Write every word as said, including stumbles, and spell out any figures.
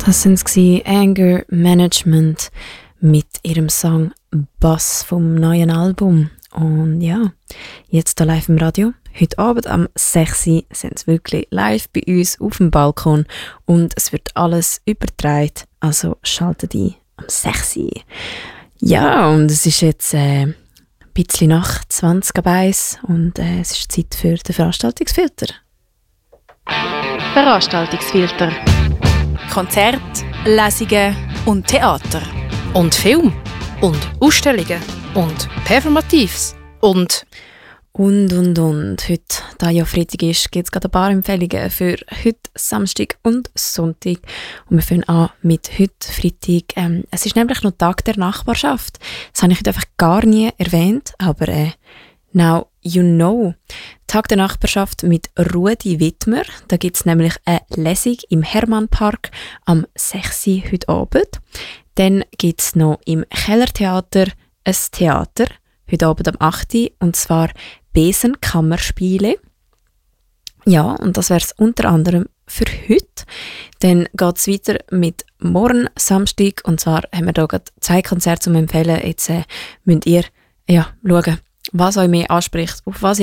Das sind sie, Anger Management mit ihrem Song Bass vom neuen Album. Und ja, jetzt hier live im Radio. Heute Abend am sechs Uhr sind sie wirklich live bei uns auf dem Balkon und es wird alles übertragen. Also schaltet ein am sechs Uhr. Ja, und es ist jetzt äh, ein bisschen nach zwanzig ab eins und äh, es ist Zeit für den Veranstaltungsfilter. Veranstaltungsfilter. Konzerte, Lesungen und Theater. Und Film. Und Ausstellungen. Und Performatives. Und... Und, und, und. Heute, da ja Freitag ist, gibt es gerade ein paar Empfehlungen für heute, Samstag und Sonntag. Und wir fangen an mit heute, Freitag. Ähm, es ist nämlich noch Tag der Nachbarschaft. Das habe ich heute einfach gar nie erwähnt, aber äh, now you know. Tag der Nachbarschaft mit Rudi Wittmer. Da gibt es nämlich eine Lesung im Hermannpark am sechs Uhr heute Abend. Dann gibt es noch im Kellertheater ein Theater, heute Abend am acht Uhr, und zwar Besenkammerspiele. Ja, und das wäre es unter anderem für heute. Dann geht es weiter mit morgen Samstag, und zwar haben wir hier gerade zwei Konzerte zum Empfehlen. Jetzt äh, müsst ihr ja, schauen, was euch mehr anspricht, auf was